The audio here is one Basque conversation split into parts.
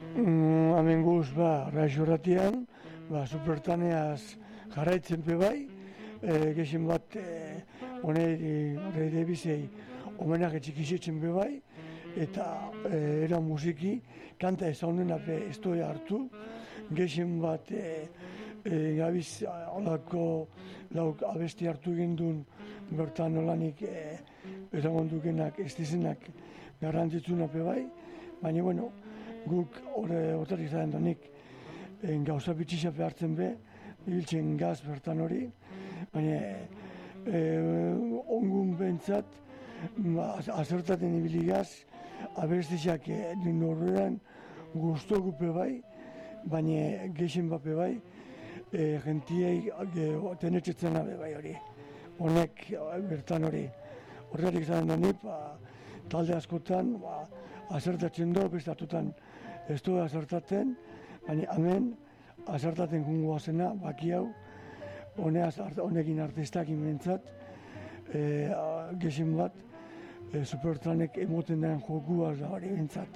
Hemen guz, Raixo Ratian, supertaneaz jarraitzen pe bai, gexen bat honei bizei homenage txikisetzen be bai, eta era musiki kanta ezaunen ape estoia hartu, gexen bat gabiz olako lauk abesti hartu gindun bertan olanik ezagondukenak ez dizenak garrantzitsuna pe bai, baina bueno, guk horretik zaren donik gauza bitxisape hartzen be, ibiltzen gaz bertan hori, baina ongun bentsat azertaten ibili gaz, abestizak norberan guztoku pe bai, baina geixen bape bai, gentiei tenetxetzen abe bai hori, honek bertan hori. Horretik zaren donik, talde askotan azertatzen do, beste atutan ez du azertatzen, baina hemen azertatzen gungoa zena, baki hau, honekin artistakin bentsat, gexen bat, supertranek emoten den jokua da hori bentsat.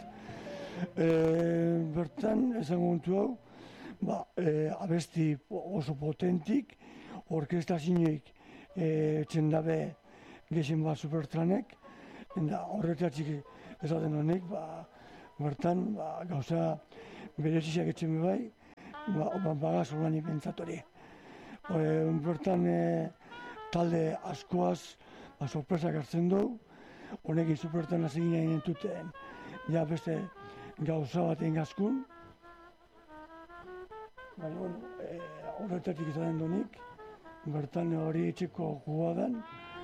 Bertan, esango gontu hau, abesti oso potentik, orkestazioik txendabe gexen bat supertranek, eta horretatik ezaten honek, bertan gauza berezizak etxen bai, bagaz horrani bentsatori. Bertan talde askoaz sorpresak hartzen dugu, honekin supertan hasi ginen entuten, ja beste gauza bat engazkun. Baina, horretatik ezaten donik, bertan hori etxeko jugadan,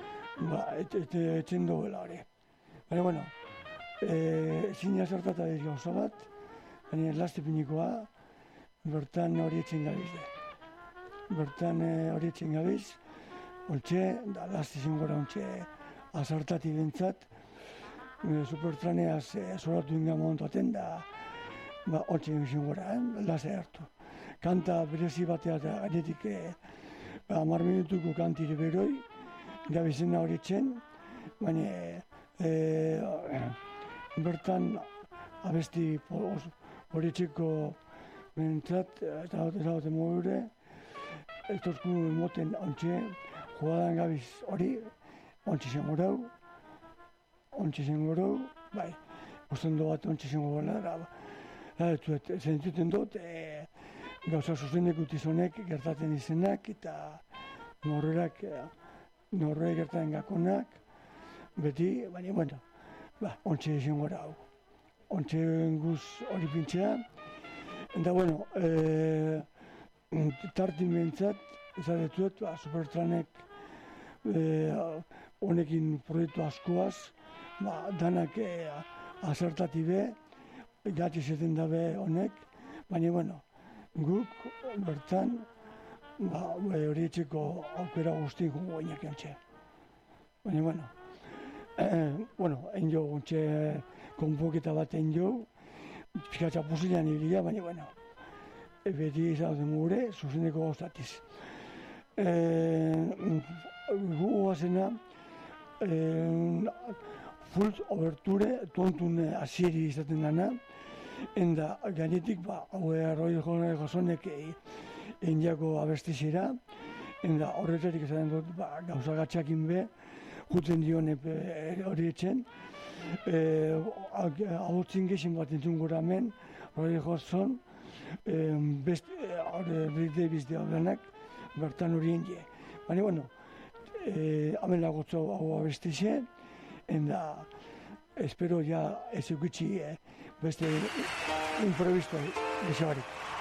etxen duela hori. Baina, bueno, zine azertata ez gauza bat, baina laste pinikoa, bertan hori etxen gabiz. Bertan hori etxen gabiz, ontxe, da laste zingora ontxe azertati bentsat, supertraneaz zoratu inga momentuaten, da ontxe zingora, laste hartu. Kanta berezi batea da gainetik 10 minutuko kantire beroi, gabizena hori etxen, baina bertan abesti hori etxeko bentsat, eta ezagoten modure, etorku moten ontxe, jugadan gabiz hori, ontxe zengorau, bai, usten bat ontxe zengorau, zentzuten dut, gauza zuzenekut izonek gertatzen izenak, eta norreak gertatzen gakonak, beti, baina, bueno, ontxe zengorau, ontxe guz hori pintzea, eta, bueno, tartin bentsat, ezadetuet, supertranek honekin proiektu askoaz, danak azertatibe, gati zeten dabe honek, baina, bueno, guk bertan hori etxeko aukera guztik goinak jantxe. Baina, bueno, enjo ontxe konpoketa bat enjo, pixkatza pusilean ibilia, baina, bueno, beti izaten gure, zuzeneko gauzatiz. Gu oazena, full oberture, tontun asieri izaten dana, enda gainetik, Roi Josonek indiako abestizera, enda horretatik ezaten dut, gauza gatxakin be, juten dione hori etxen, ahotzen gexen bat entzun gura hemen, Roi Joson, Rick Davis denak, bertan hori indie. Baina, bueno, hemen lagotzo hau abestize, enda espero ja ez eukitzi beste improvisto gezabarik.